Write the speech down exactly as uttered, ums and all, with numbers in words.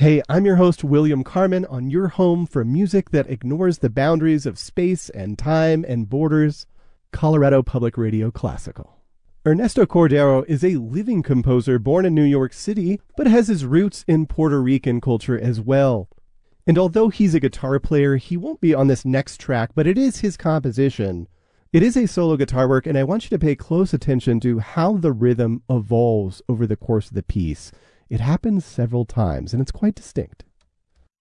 Hey, I'm your host, William Carmen, on your home for music that ignores the boundaries of space and time and borders, Colorado Public Radio Classical. Ernesto Cordero is a living composer born in New York City, but has his roots in Puerto Rican culture as well. And although he's a guitar player, he won't be on this next track, but it is his composition. It is a solo guitar work, and I want you to pay close attention to how the rhythm evolves over the course of the piece. It happens several times, and it's quite distinct.